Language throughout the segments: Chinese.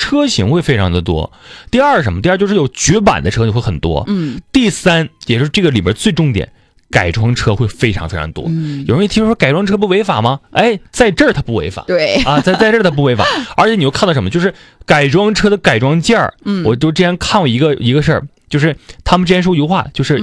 车型会非常的多。第二什么？第二就是有绝版的车就会很多。第三也是这个里边最重点，改装车会非常非常多。有人一听说改装车不违法吗？哎，在这儿它不违法。 对啊，在这儿它不违法。而且你又看到什么？就是改装车的改装件儿。我就之前看过一个事儿，就是他们之前说一句话，就是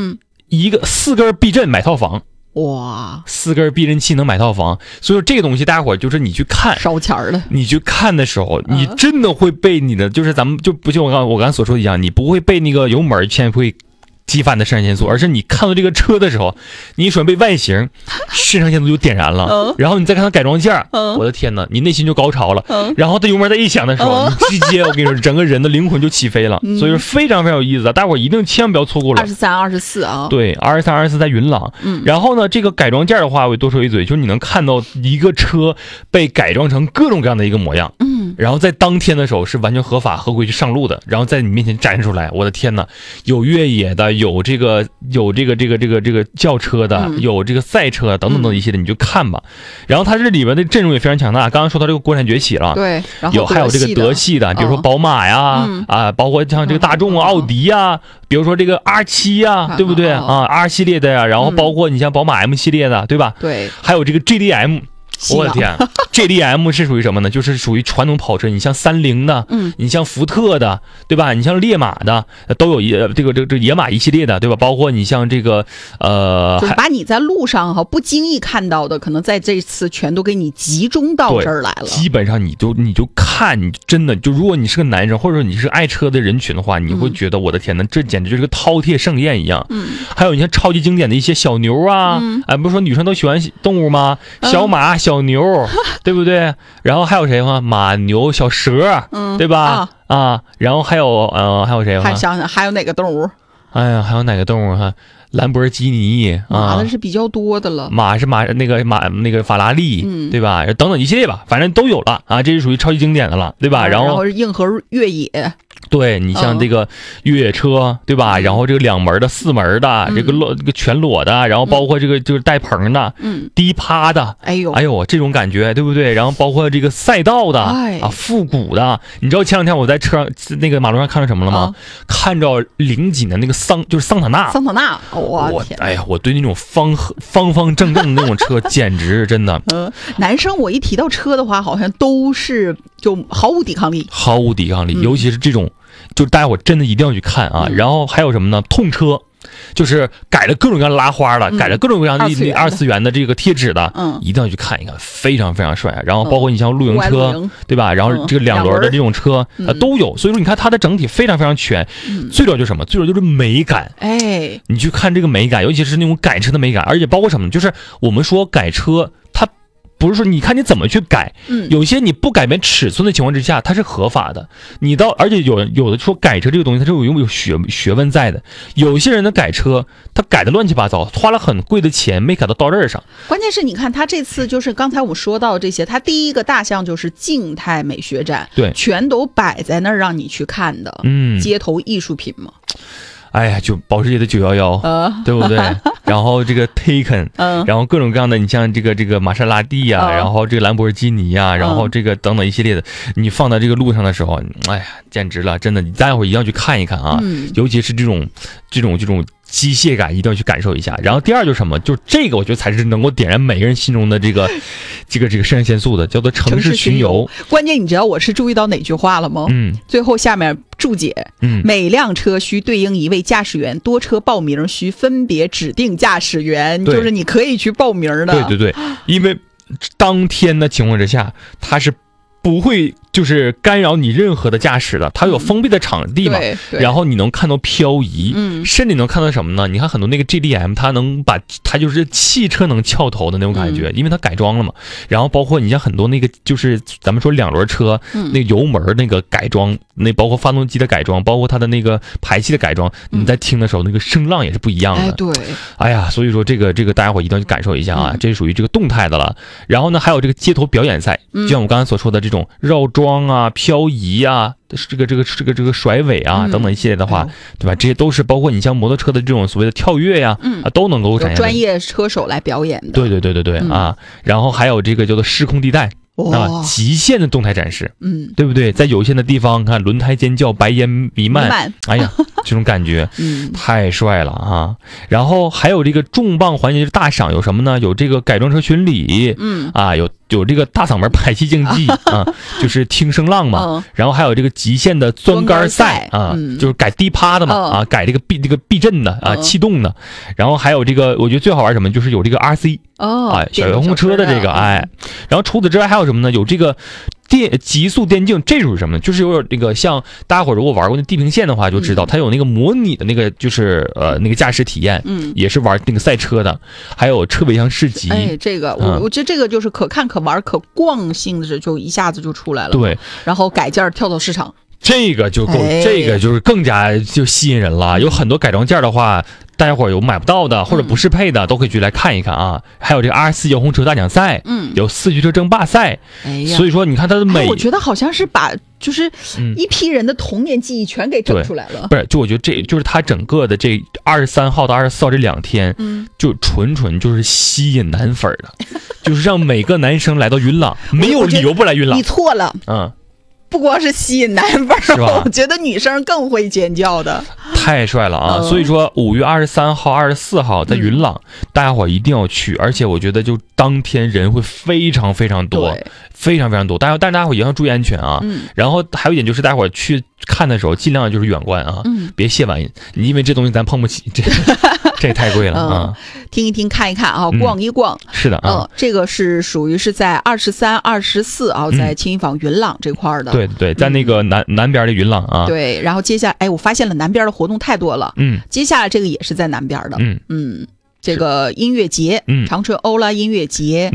4根避震买套房。 哇 ，4根避震器能买套房，所以说这个东西大家伙就是你去看烧钱了， 你去看的时候，你真的会被你的就是咱们就不像我刚才所说的一样，你不会被那个油门先会激发你的肾上腺素，而是你看到这个车的时候，你准备外形，肾上腺素就点燃了，然后你再看它改装件，我的天哪，你内心就高潮了，然后它油门再一响的时候，你直接我跟你说，整个人的灵魂就起飞了，所以说非常非常有意思，大伙儿一定千万不要错过了。 23、24啊， 对，23、24在云朗，然后呢，这个改装件的话，我多说一嘴，就是你能看到一个车被改装成各种各样的一个模样，然后在当天的时候是完全合法合规去上路的，然后在你面前展示出来，我的天哪，有越野的，有这个轿车的，有这个赛车等等等一系列，你就看吧。然后它这里边的阵容也非常强大，刚刚说到这个国产崛起了， 对，然后还有这个德系的，比如说宝马呀，包括像这个大众、奥迪呀，比如说这个 R7 呀，对不对啊 ？R 系列的呀，然后包括你像宝马 M 系列的，对吧？ 对， 还有这个 GDM。我的天，GDM 是属于什么呢？就是属于传统跑车，你像30的，你像福特的，对吧？你像烈马的，都有这个野马一系列的，对吧？包括你像这个就是把你在路上不经意看到的，可能在这次全都给你集中到这儿来了。 基本上你就看，你真的就如果你是个男生，或者说你是爱车的人群的话，你会觉得我的天哪，这简直就是个饕餮盛宴一样。还有你像超级经典的一些小牛啊，不是说女生都喜欢动物吗？小马。小牛，对不对？然后还有谁吗？马牛、小蛇，对吧？然后还有谁？ 还想想还有哪个动物？ 哎呀，还有哪个动物哈？兰博基尼马的是比较多的了， 马是那个法拉利，对吧？等等一系列吧，反正都有了啊，这是属于超级经典的了，对吧？然后硬核越野。 对，你像这个越野车，对吧？然后这个2门的、4门的，这个全裸的，然后包括这个就是带棚的，低趴的，哎呦，这种感觉，对不对？然后包括这个赛道的复古的，你知道前2天我在那个马路上看到什么了吗？看着零几的那个就是桑塔纳，我天，哎呀，我对那种方正的那种车简直真的。 男生我一提到车的话，好像都是就毫无抵抗力， 尤其是这种。就大家伙真的一定要去看啊！然后还有什么呢？痛车，就是改了各种各样的拉花了，改了各种各样的二次元的这个贴纸的，一定要去看一看，非常非常帅。然后包括你像露营车，对吧？然后这个2轮的这种车都有，所以说你看它的整体非常非常全。最主要就是什么？最主要就是美感。哎，你去看这个美感，尤其是那种改车的美感，而且包括什么？就是我们说改车，它不是说你看你怎么去改，有些你不改变尺寸的情况之下，它是合法的。而且有的说改车这个东西，它是有学问在的。有些人的改车，他改的乱七八糟，花了很贵的钱，没改到刀刃上。 关键是你看他这次就是刚才我们说到这些，他第一个大项就是静态美学展， 对， 全都摆在那儿让你去看的，街头艺术品嘛。 哎呀，就保时捷的911，对不对？然后这个 Taycan，然后各种各样的，你像这个玛莎拉蒂呀，然后这个兰博基尼呀，然后这个等等一系列的，你放在这个路上的时候，哎呀，简直了，真的，你待会儿一定要去看一看啊，尤其是这种机械感一定要去感受一下。然后第二就是什么？就是这个我觉得才是能够点燃每个人心中的这个肾上腺素的，叫做城市巡游。 关键你知道我是注意到哪句话了吗？最后下面注解，每辆车需对应一位驾驶员，多车报名需分别指定驾驶员，就是你可以去报名的。 对，因为当天的情况之下，它是不会就是干扰你任何的驾驶的，它有封闭的场地嘛，然后你能看到漂移，甚至能看到什么呢？你看很多那个 GDM， 它就是汽车能翘头的那种感觉，因为它改装了嘛。然后包括你像很多那个就是咱们说2轮车，那个油门那个改装，那包括发动机的改装，包括它的那个排气的改装，你在听的时候那个声浪也是不一样的。 对， 哎呀，所以说这个大家伙一定要去感受一下啊，这是属于这个动态的了。然后呢，还有这个街头表演赛，就像我刚才所说的这种绕桩啊、漂移啊、这个甩尾啊等等一系列的话，对吧？这些都是包括你像摩托车的这种所谓的跳跃呀，都能够展现专业车手来表演的。 对啊。然后还有这个叫做失控地带。 极限的动态展示，对不对？在有限的地方，看轮胎尖叫，白烟弥漫，哎呀，这种感觉，太帅了啊！然后还有这个重磅环节就是大赏，有什么呢？有这个改装车巡礼，有这个大嗓门排气竞技啊，就是听声浪嘛。然后还有这个极限的钻杆赛啊，就是改低趴的嘛改这个避震的啊，气动的。然后还有这个，我觉得最好玩什么，就是有这个 RC 小遥控车的这个然后除此之外还有什么呢？有这个极速电竞，这是什么呢？就是有这个像大家伙如果玩过那地平线的话就知道，它有那个模拟的那个就是那个驾驶体验，也是玩那个赛车的，还有车尾箱市集。 这个我觉得这个就是可看可玩可逛性质就一下子就出来了。 对， 然后改件跳蚤市场。 这个就够，这个就是更加就吸引人了。有很多改装件的话，大家伙有买不到的或者不适配的，都可以去来看一看啊。还有这个24遥控车大奖赛，有四驱车争霸赛。所以说你看它的我觉得好像是把就是一批人的童年记忆全给整出来了。 不是，就我觉得这就是它整个的这23号到24号这2天，就纯就是吸引男粉的，就是让每个男生来到云朗，没有理由不来云朗。 你错了，不光是吸引男粉，我觉得女生更会尖叫的， 太帅了啊！所以说5月23号、24号在云朗，大家伙一定要去，而且我觉得就当天人会非常非常多，非常非常多。但是大家伙一定要注意安全啊！然后还有一点就是，大家伙去看的时候尽量就是远观啊，别亵玩，因为这东西咱碰不起，这也太贵了啊！ 听一听，看一看啊，逛一逛。 是的啊， 这个是属于是在23、24啊，在青衣坊云朗这块的。 对，在那个南边的云朗啊。 对，然后接下来，我发现了南边的活动太多了。接下来这个也是在南边的。这个音乐节，长春欧拉音乐节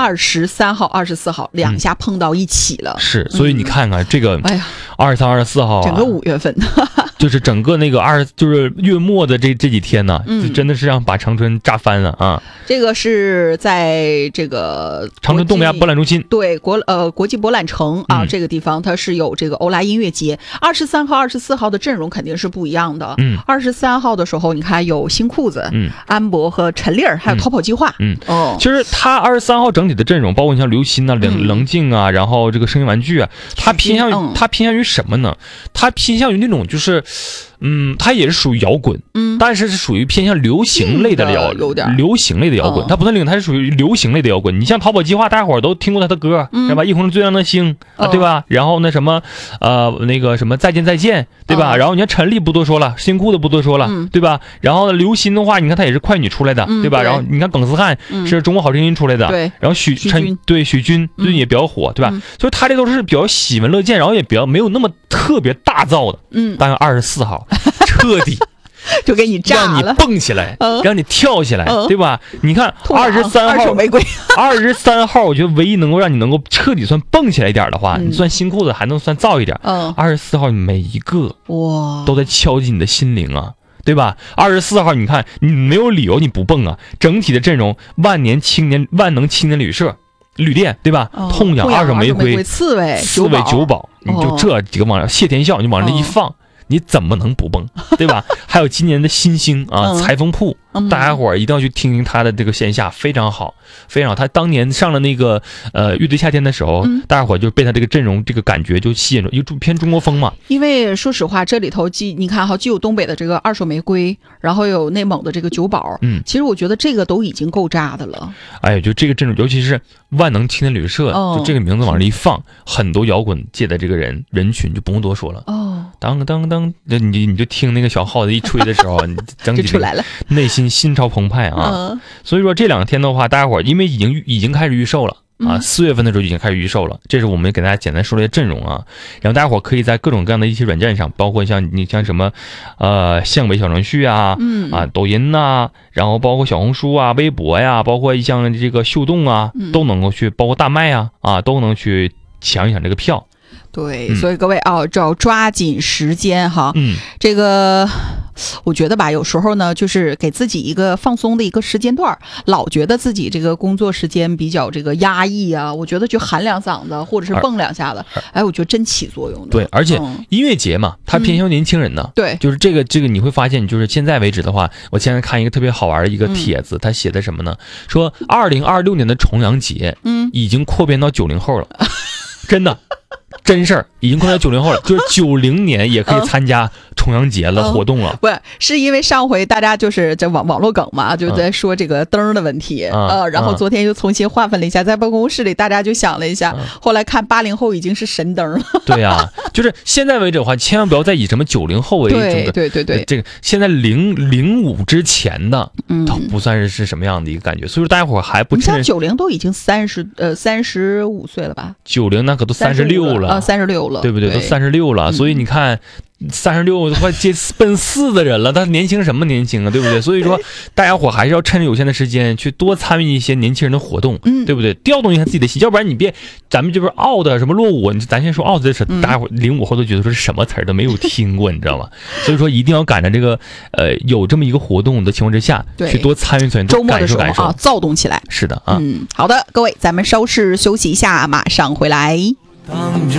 ，23号、24号两下碰到一起了。 是，所以你看看这个，哎呀，23、24号， 整个5月份， 就是整个那个就是月末的这几天呢，就真的是让把长春炸翻了啊！ 这个是在这个长春东北亚博览中心， 对国际博览城啊，这个地方它是有这个欧拉音乐节。23号、24号的阵容肯定是不一样的。23号的时候，你看有新裤子，安博和陈丽儿，还有逃跑计划。 其实他23号整体的阵容，包括你像刘鑫啊、冷静啊，然后这个声音玩具啊，他偏向于什么呢？他偏向于那种就是。它也是属于摇滚，但是是属于偏向流行类的流行类的摇滚，它不算它是属于流行类的摇滚。你像逃跑计划，大家伙都听过他的歌，是吧？一红最亮的星，对吧？然后那什么，那个什么再见，对吧？然后你看陈粒不多说了，新裤子不多说了，对吧？然后刘鑫的话，你看他也是快女出来的，对吧？然后你看耿思翰是中国好声音出来的， 对。 然后许君最近也比较火，对吧？所以他这都是比较喜闻乐见，然后也比较没有那么特别大造的。但是24号。彻底就给你炸了， 让你蹦起来，让你跳起来，对吧？你看23号二手玫瑰 ，23号，我觉得唯一能够让你能够彻底算蹦起来一点的话，你算新裤子还能算造一点。24号每一个都在敲击你的心灵啊，对吧？24号，你看你没有理由你不蹦啊！整体的阵容，万能青年旅店，对吧？痛痒二手玫瑰， 刺猬九宝，你就这几个往上，谢天笑，你往这一放。你怎么能不蹦，对吧？还有今年的新星啊，裁缝铺，大家伙一定要去听听他的这个线下，非常好，非常好。他当年上了那个乐队夏天的时候，大家伙就被他这个阵容这个感觉就吸引住，因为偏中国风嘛。 因为说实话，这里头你看哈，既有东北的这个二手玫瑰，然后有内蒙的这个九宝，其实我觉得这个都已经够炸的了。 哎呀，就这个阵容，尤其是万能青年旅社，就这个名字往这一放，很多摇滚界的这个人群就不用多说了。当当当，你就听那个小号子一吹的时候，你整体出来了，内心潮澎湃啊！所以说这2天的话，大家伙因为已经开始预售了啊，4月份的时候已经开始预售了。这是我们给大家简单说了一下阵容啊，然后大家伙可以在各种各样的一些软件上，包括像什么巷尾小程序啊，抖音呐，然后包括小红书啊、微博呀，包括像这个秀动啊，都能够去，包括大麦啊，都能去抢一抢这个票。 对，所以各位要抓紧时间哈。这个我觉得吧，有时候呢，就是给自己一个放松的一个时间段，老觉得自己这个工作时间比较这个压抑啊，我觉得就喊两嗓子或者是蹦两下子，哎，我觉得真起作用的。 对，而且音乐节嘛，它偏向年轻人的。 对， 就是这个你会发现，就是现在为止的话，我现在看一个特别好玩的一个帖子，他写的什么呢？说2026年的重阳节，已经扩编到90后了，真的。真事儿，已经快到90后了，就是90年也可以参加重阳节了活动了。 不是因为上回大家就是这网络梗嘛，就在说这个灯的问题，然后昨天又重新划分了一下，在办公室里大家就想了一下，后来看80后已经是神灯了。 对呀，就是现在为止的话，千万不要再以什么90后为主的。 对， 这个现在05之前的，都不算是什么样的一个感觉。所以说大家伙还不。 你像90都已经35岁了吧 ？90那可都36了。 36了， 对不对？都36了，所以你看，36快接奔4的人了，他年轻什么年轻啊，对不对？所以说，大家伙还是要趁着有限的时间去多参与一些年轻人的活动，对不对？调动一下自己的心，要不然你别，咱们就是out的什么落伍，咱先说 out 这词，大家伙05后都觉得说是什么词儿都没有听过，你知道吗？所以说一定要赶着这个有这么一个活动的情况之下，去多参与参与， 周末的时候感受啊，躁动起来。 是的啊， 好的，各位，咱们稍事休息一下，马上回来。